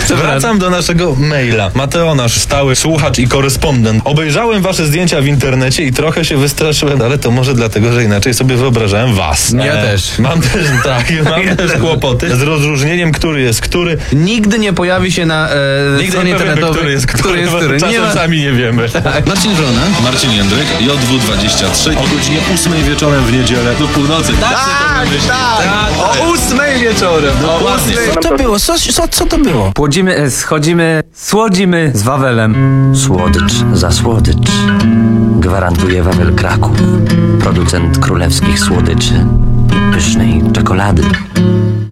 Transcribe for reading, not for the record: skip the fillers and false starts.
Wracam do naszego maila. Mateo, nasz stały słuchacz i korespondent. Obejrzałem wasze zdjęcia w internecie i trochę się wystraszyłem, ale to może dlatego, że inaczej sobie wyobrażałem was. Ja też. Mam też kłopoty z rozróżnieniem, który jest który. Nigdy nie pojawi się na stronie internetowej, który jest który. Nie Czasem ma... sami nie wiemy. Marcin Wrona, Marcin Jędryk, JW23 o godzinie 8 wieczorem w niedzielę do północy. Tak. O 8 wieczorem. Dokładnie. Co to było? Co to było? Płodzimy, schodzimy, słodzimy z Wawelem. Słodycz za słodycz. Gwarantuje Wawel Kraków. Producent królewskich słodyczy i pysznej czekolady.